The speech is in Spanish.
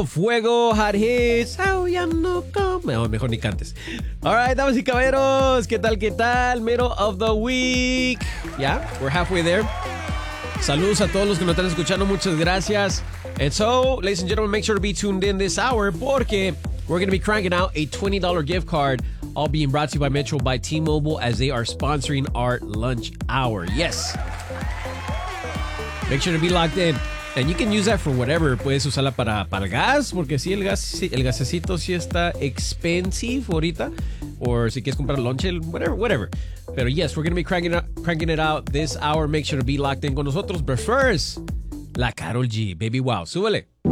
con fuego, hot hits. Ya no como. Mejor ni cantes. Alright, damas y caballeros. ¿Qué tal? Middle of the week. Yeah, we're halfway there. Saludos a todos los que nos están escuchando. Muchas gracias. And so, ladies and gentlemen, make sure to be tuned in this hour porque we're going to be cranking out a $20 gift card, all being brought to you by Metro by T-Mobile as they are sponsoring our lunch hour. Yes. Make sure to be locked in. And you can use that for whatever. Puedes usarla para el gas, porque sí, el gasecito sí está expensive ahorita. Or si quieres comprar lunch, whatever. Pero yes, we're going to be cranking it out this hour. Make sure to be locked in con nosotros. But first, la Karol G. Baby, wow. Súbele.